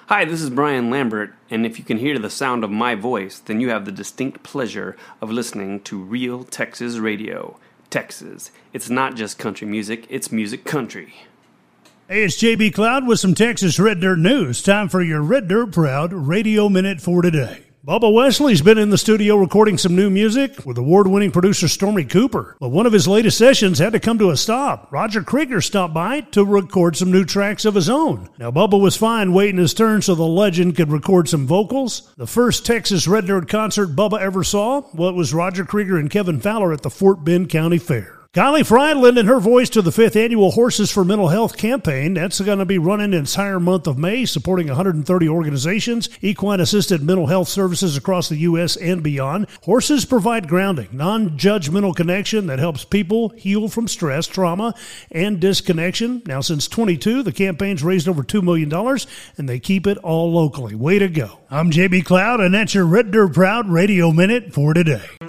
Hi, this is Brian Lambert, and if you can hear the sound of my voice, then you have the distinct pleasure of listening to Real Texas Radio. Texas. It's not just country music, it's music country. Hey, it's JB Cloud with some Texas Red Dirt news. Time for your Red Dirt Proud Radio Minute for today. Bubba Wesley's been in the studio recording some new music with award-winning producer Stormy Cooper. But one of his latest sessions had to come to a stop. Roger Krieger stopped by to record some new tracks of his own. Now, Bubba was fine waiting his turn so the legend could record some vocals. The first Texas Red Dirt concert Bubba ever saw, well, it was Roger Krieger and Kevin Fowler at the Fort Bend County Fair. Kylie Fry lending her voice to the 5th annual Horses for Mental Health campaign. That's going to be running the entire month of May, supporting 130 organizations, equine-assisted mental health services across the U.S. and beyond. Horses provide grounding, non-judgmental connection that helps people heal from stress, trauma, and disconnection. Now, since 22, the campaign's raised over $2 million, and they keep it all locally. Way to go. I'm JB Cloud, and that's your Red Dirt Proud Radio Minute for today.